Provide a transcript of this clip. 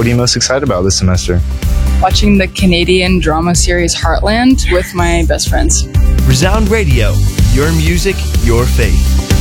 what are you most excited about this semester? Watching the Canadian drama series Heartland with my best friends. Resound Radio, your music, your faith.